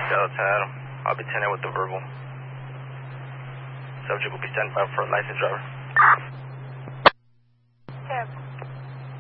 Delta Adam. I'll be 10 with the verbal. Subject will be standing by for a licensed driver.